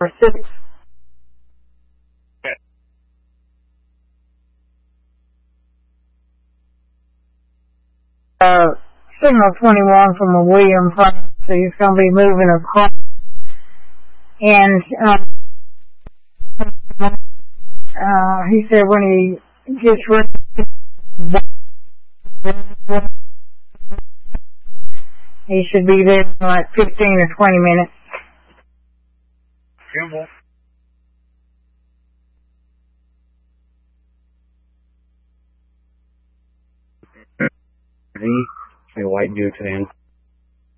6. Signal 21 from a William Price, so he's going to be moving across. And he said when he gets ready, he should be there in like 15 or 20 minutes. Kimball. A white Duke fan.